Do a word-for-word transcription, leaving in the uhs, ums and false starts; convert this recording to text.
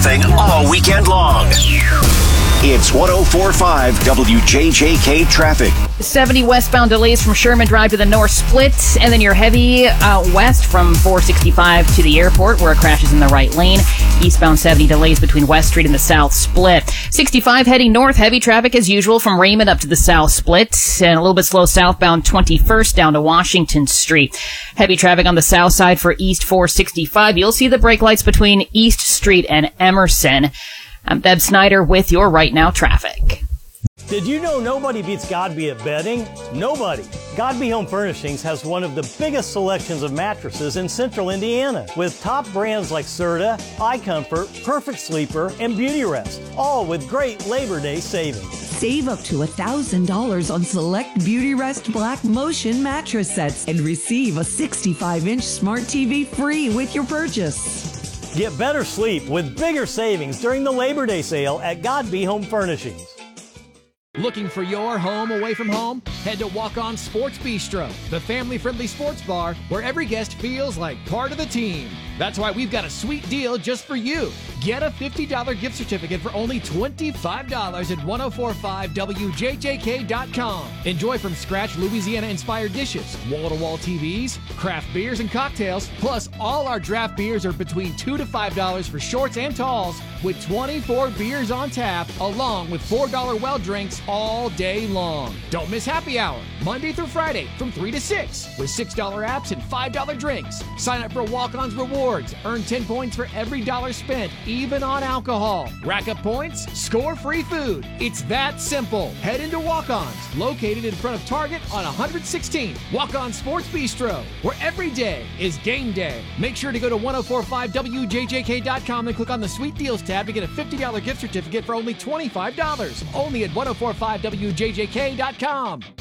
Thing all weekend long. It's one oh four point five W J J K traffic. seventy westbound delays from Sherman Drive to the North Split, and then you're heavy uh, west from four sixty-five to the airport where it crashes in the right lane. Eastbound seventy delays between West Street and the South Split. sixty-five heading north, heavy traffic as usual from Raymond up to the South Split, and a little bit slow southbound twenty-first down to Washington Street. Heavy traffic on the south side for East four sixty-five. You'll see the brake lights between East Street and Emerson. I'm Deb Snyder with your Right Now traffic. Did you know nobody beats Godby at bedding? Nobody. Godby Home Furnishings has one of the biggest selections of mattresses in central Indiana, with top brands like Serta, iComfort, Perfect Sleeper, and Beautyrest, all with great Labor Day savings. Save up to one thousand dollars on select Beautyrest Black Motion mattress sets and receive a sixty-five inch smart T V free with your purchase. Get better sleep with bigger savings during the Labor Day sale at Godby Home Furnishings. Looking for your home away from home? Head to Walk On Sports Bistro, the family-friendly sports bar where every guest feels like part of the team. That's why we've got a sweet deal just for you. Get a fifty dollars gift certificate for only twenty-five dollars at ten forty-five W J J K dot com. Enjoy from scratch Louisiana-inspired dishes, wall-to-wall T Vs, craft beers and cocktails, plus all our draft beers are between two to five dollars for shorts and talls, with twenty-four beers on tap, along with four dollar well drinks all day long. Don't miss happy hour, Monday through Friday from three to six, with six dollar apps and five dollar drinks. Sign up for Walk-On's Rewards. Earn ten points for every dollar spent, even on alcohol. Rack up points, score free food. It's that simple. Head into Walk-On's, located in front of Target on one hundred sixteenth. Walk-On Sports Bistro, where every day is game day. Make sure to go to ten forty-five W J J K dot com and click on the Sweet Deals tab to get a fifty dollars gift certificate for only twenty-five dollars. Only at ten forty-five W J J K dot com.